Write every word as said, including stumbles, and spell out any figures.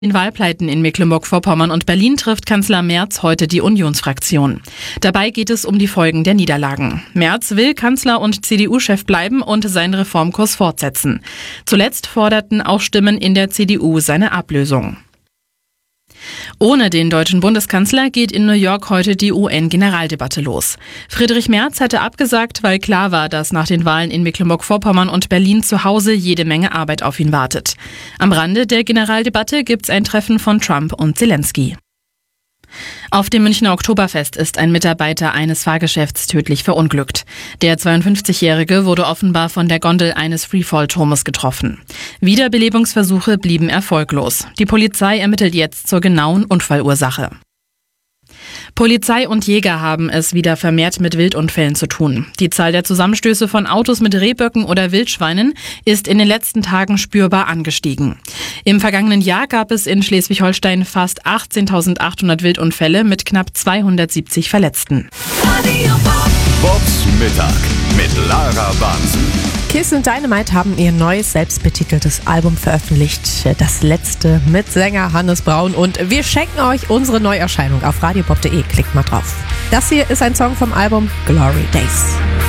In Wahlpleiten in Mecklenburg-Vorpommern und Berlin trifft Kanzler Merz heute die Unionsfraktion. Dabei geht es um die Folgen der Niederlagen. Merz will Kanzler und C D U-Chef bleiben und seinen Reformkurs fortsetzen. Zuletzt forderten auch Stimmen in der C D U seine Ablösung. Ohne den deutschen Bundeskanzler geht in New York heute die U N-Generaldebatte los. Friedrich Merz hatte abgesagt, weil klar war, dass nach den Wahlen in Mecklenburg-Vorpommern und Berlin zu Hause jede Menge Arbeit auf ihn wartet. Am Rande der Generaldebatte gibt's ein Treffen von Trump und Zelensky. Auf dem Münchner Oktoberfest ist ein Mitarbeiter eines Fahrgeschäfts tödlich verunglückt. Der zweiundfünfzigjährige wurde offenbar von der Gondel eines Freefall-Turmes getroffen. Wiederbelebungsversuche blieben erfolglos. Die Polizei ermittelt jetzt zur genauen Unfallursache. Polizei und Jäger haben es wieder vermehrt mit Wildunfällen zu tun. Die Zahl der Zusammenstöße von Autos mit Rehböcken oder Wildschweinen ist in den letzten Tagen spürbar angestiegen. Im vergangenen Jahr gab es in Schleswig-Holstein fast achtzehntausendachthundert Wildunfälle mit knapp zweihundertsiebzig Verletzten. Bobs Mittag mit Lara Bansen. Kiss and Dynamite haben ihr neues, selbstbetiteltes Album veröffentlicht. Das letzte mit Sänger Hannes Braun. Und wir schenken euch unsere Neuerscheinung auf radiobob punkt de. Klickt mal drauf. Das hier ist ein Song vom Album Glory Days.